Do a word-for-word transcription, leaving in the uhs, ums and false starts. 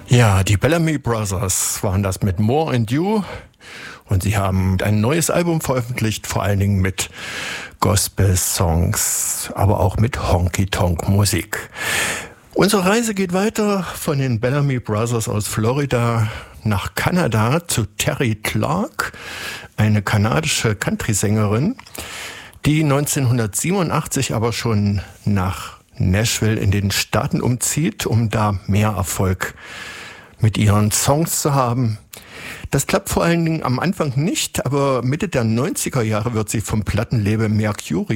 Ja, die Bellamy Brothers waren das mit More and You und sie haben ein neues Album veröffentlicht, vor allen Dingen mit Gospel-Songs, aber auch mit Honky-Tonk-Musik. Unsere Reise geht weiter von den Bellamy Brothers aus Florida nach Kanada zu Terri Clark, eine kanadische Country-Sängerin, die neunzehnhundertsiebenundachtzig aber schon nach Nashville in den Staaten umzieht, um da mehr Erfolg mit ihren Songs zu haben. Das klappt vor allen Dingen am Anfang nicht, aber Mitte der neunziger Jahre wird sie vom Plattenlabel Mercury